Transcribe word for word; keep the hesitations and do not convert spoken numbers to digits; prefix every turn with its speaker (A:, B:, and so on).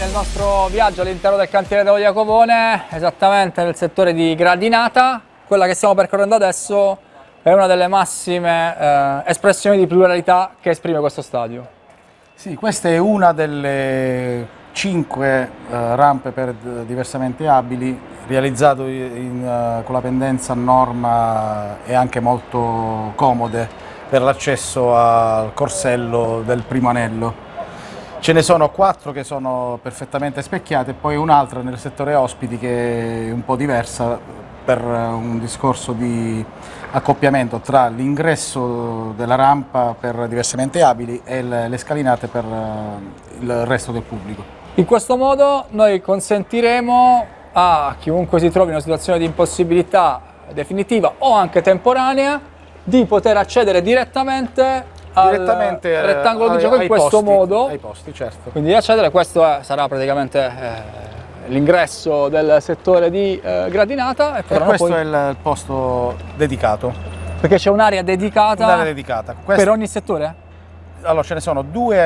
A: Il nostro viaggio all'interno del cantiere dello Jacopone, esattamente nel settore di gradinata. Quella che stiamo percorrendo adesso è una delle massime eh, espressioni di pluralità che esprime questo stadio.
B: Sì, questa è una delle cinque eh, rampe per diversamente abili, realizzato in, uh, con la pendenza a norma e anche molto comode per l'accesso al corsello del primo anello. Ce ne sono quattro che sono perfettamente specchiate e poi un'altra nel settore ospiti che è un po' diversa per un discorso di accoppiamento tra l'ingresso della rampa per diversamente abili e le scalinate per il resto del pubblico.
A: In questo modo noi consentiremo a chiunque si trovi in una situazione di impossibilità definitiva o anche temporanea di poter accedere direttamente
B: direttamente
A: al rettangolo
B: ai,
A: di gioco in questo
B: posti,
A: modo.
B: Ai posti, certo.
A: Quindi di accedere, questo è, sarà praticamente eh, l'ingresso del settore di eh, gradinata. E,
B: e questo
A: poi...
B: è il posto dedicato.
A: Perché c'è un'area dedicata,
B: Un'area dedicata.
A: Questo... per ogni settore?
B: Allora ce ne sono due